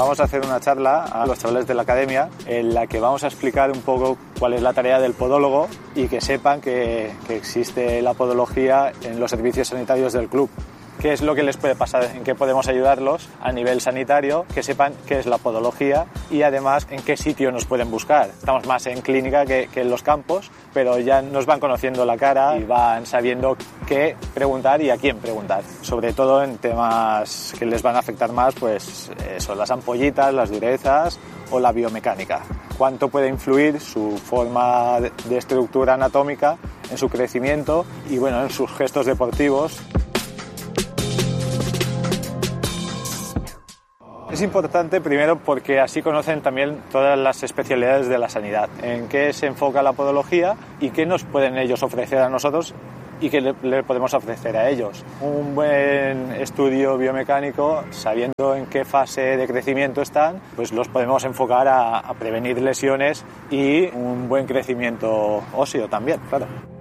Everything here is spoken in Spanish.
vamos a hacer una charla a los chavales de la academia en la que vamos a explicar un poco cuál es la tarea del podólogo y que sepan que existe la podología en los servicios sanitarios del club. Qué es lo que les puede pasar, en qué podemos ayudarlos a nivel sanitario, que sepan qué es la podología y además en qué sitio nos pueden buscar. Estamos más en clínica que en los campos, pero ya nos van conociendo la cara y van sabiendo qué preguntar y a quién preguntar. Sobre todo en temas que les van a afectar más, pues son las ampollitas, las durezas o la biomecánica. Cuánto puede influir su forma de estructura anatómica en su crecimiento y bueno, en sus gestos deportivos. Es importante primero porque así conocen también todas las especialidades de la sanidad, en qué se enfoca la podología y qué nos pueden ellos ofrecer a nosotros y qué le podemos ofrecer a ellos. Un buen estudio biomecánico, sabiendo en qué fase de crecimiento están, pues los podemos enfocar a prevenir lesiones y un buen crecimiento óseo también, claro.